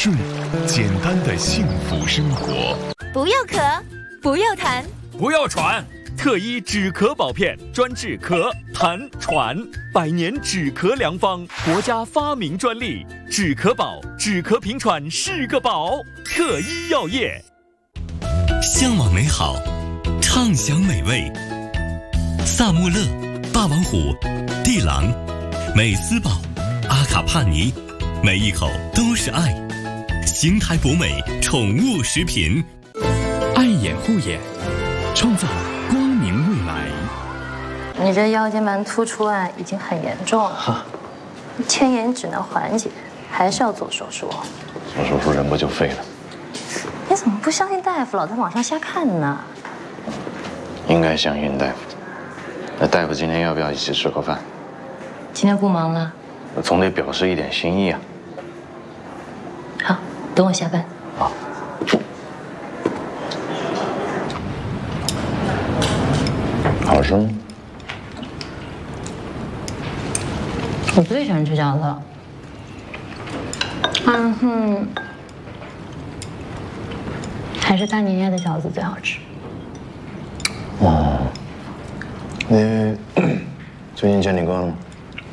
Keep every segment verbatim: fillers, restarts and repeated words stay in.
睡，简单的幸福生活。 不要咳，不要痰， 不要喘。特医止咳宝片专治咳、痰、喘，百年止咳良方，国家发明专利。止咳宝，止咳平喘是个宝。特医药业， 向往美好，畅享美味。萨穆勒、霸王虎、地狼、美斯宝、阿卡帕尼，每一口都是爱。邢台博美宠物食品， 爱眼护眼，创造光明未来。 你这腰间盘突出啊，已经很严重了，千言只能缓解，还是要做手术。 做手术人不就废了？ 你怎么不相信大夫，老在网上瞎看呢？ 应该相信大夫。那大夫今天要不要一起吃个饭？ 今天不忙了， 我总得表示一点心意啊。 好，等我下班。 好。好吃吗？ 我最喜欢吃饺子了。嗯哼，还是大年夜的饺子最好吃。 哦，你最近见你哥了吗？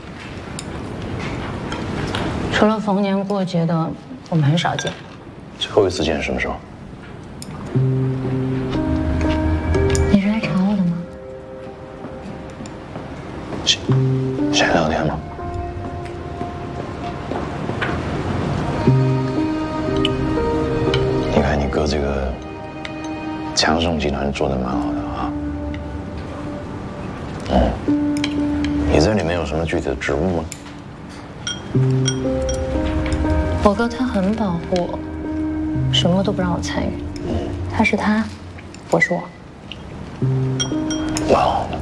除了逢年过节的，我们很少见。 最后一次见什么时候？ 你是来找我的吗？ 谁谁聊天吗？你看你哥这个强盛集团做的蛮好的啊。嗯，你在里面有什么具体的职务吗？ 我哥他很保护我，什么都不让我参与。他是他，我是我。 蛮好的。